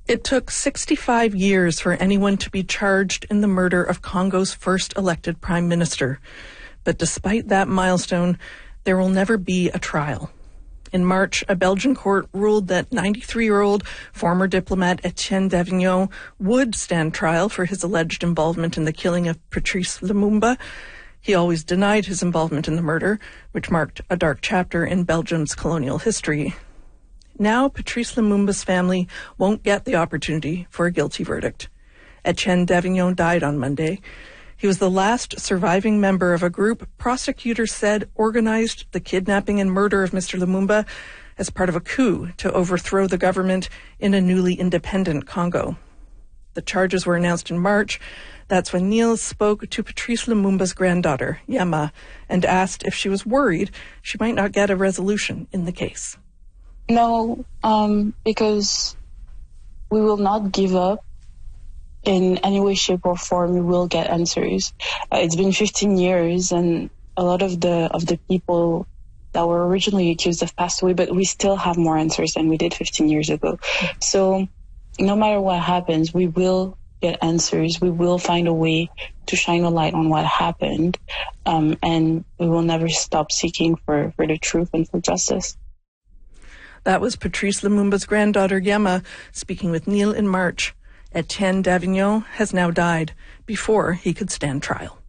It took 65 years for anyone to be charged in the murder of Congo's first elected prime minister. But despite that milestone, there will never be a trial. In March, a Belgian court ruled that 93-year-old former diplomat Etienne Davignon would stand trial for his alleged involvement in the killing of Patrice Lumumba. He always denied his involvement in the murder, which marked a dark chapter in Belgium's colonial history. Now, Patrice Lumumba's family won't get the opportunity for a guilty verdict. Etienne Davignon died on Monday. He was the last surviving member of a group prosecutors said organized the kidnapping and murder of Mr. Lumumba as part of a coup to overthrow the government in a newly independent Congo. The charges were announced in March. That's when Neil spoke to Patrice Lumumba's granddaughter, Yema, and asked if she was worried she might not get a resolution in the case. No, because we will not give up in any way, shape, or form. We will get answers. It's been 15 years, and a lot of the people that were originally accused have passed away, but we still have more answers than we did 15 years ago. So no matter what happens, we will get answers. We will find a way to shine a light on what happened, and we will never stop seeking for the truth and for justice. That was Patrice Lumumba's granddaughter, Yema, speaking with Neil in March. Etienne Davignon has now died before he could stand trial.